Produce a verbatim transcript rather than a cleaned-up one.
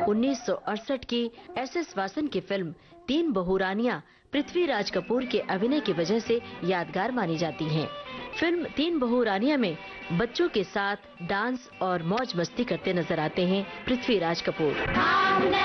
उन्नीस सौ अड़सठ की एस एस वासन की फिल्म तीन बहू रानियां पृथ्वीराज कपूर के अभिनय की वजह से यादगार मानी जाती हैं। फिल्म तीन बहू रानियां में बच्चों के साथ डांस और मौज मस्ती करते नजर आते हैं पृथ्वीराज कपूर।